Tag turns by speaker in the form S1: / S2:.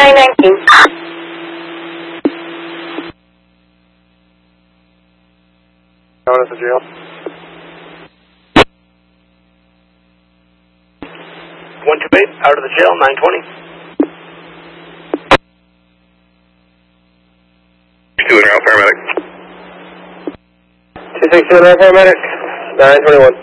S1: 919.
S2: Going to the jail.
S3: 128, out of the jail, 920.
S2: 2 in route, paramedic. 260 in route, paramedic. 921.